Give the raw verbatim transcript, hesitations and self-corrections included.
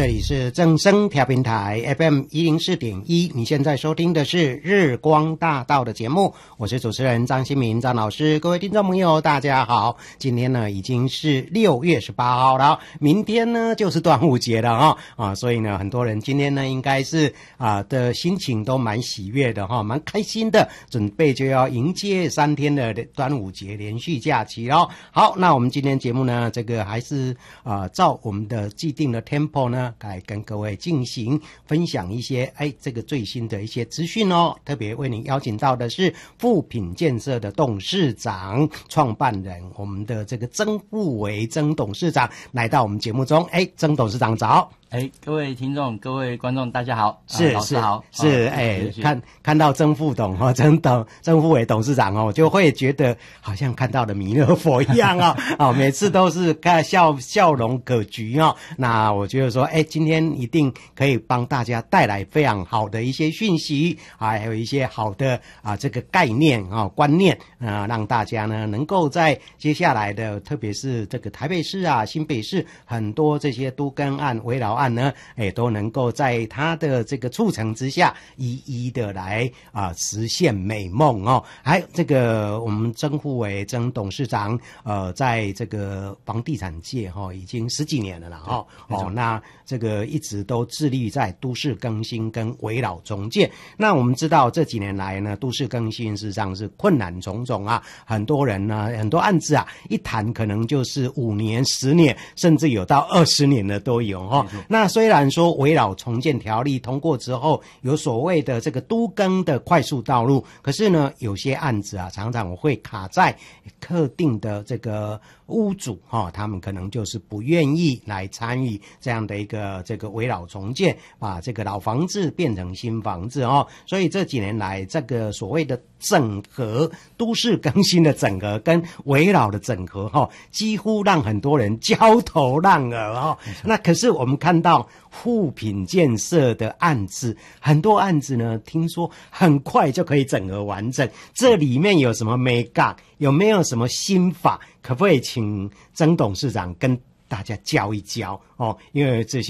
这里是正声调频台 F M 一零四点一，你现在收听的是日光大道的节目，我是主持人张新民张老师。各位听众朋友大家好，今天呢已经是六月十八号了，明天呢就是端午节了哈啊，所以呢很多人今天呢应该是啊的心情都蛮喜悦的哈，蛮开心的，准备就要迎接三天的端午节连续假期了。好，那我们今天节目呢，这个还是啊照我们的既定的 tempo 呢。来跟各位进行分享一些哎这个最新的一些资讯哦，特别为您邀请到的是富品建设的董事长创办人，我们的这个曾富维曾董事长来到我们节目中。哎，曾董事长早。 哎，各位听众、各位观众，大家好， 是、 呃、老师好， 是是，哎、哦，看看到曾副董哈，曾董曾富维董事长哦，就会觉得好像看到了弥勒佛一样哦，哦，每次都是看笑笑容可掬哦。那我觉得说，哎，今天一定可以帮大家带来非常好的一些讯息，还有一些好的啊这个概念啊、哦、观念啊、呃，让大家呢能够在接下来的，特别是这个台北市啊、新北市很多这些都更案、围绕案呢，哎，都能够在他的这个促成之下，一一的来啊、呃、实现美梦哦。还有这个我们曾富维曾董事长，呃，在这个房地产界哈、哦，已经十几年了啦哦哦，那这个一直都致力在都市更新跟围绕重建。那我们知道这几年来呢，都市更新事实上是困难重重啊，很多人呢，很多案子啊，一谈可能就是五年、十年，甚至有到二十年的都有哦。那虽然说围绕重建条例通过之后，有所谓的这个都更的快速道路，可是呢，有些案子啊，常常会卡在特定的这个屋主哈、哦，他们可能就是不愿意来参与这样的一个这个围绕重建，把这个老房子变成新房子哦。所以这几年来，这个所谓的整合都市更新的整合跟围绕的整合哈、哦，几乎让很多人焦头烂额哦。那可是我们看到富品建设的案子，很多案子呢，听说很快就可以整合完整。这里面有什么眉角？有没有什么心法？可不可以请曾董事长跟大家教一教哦？因为这些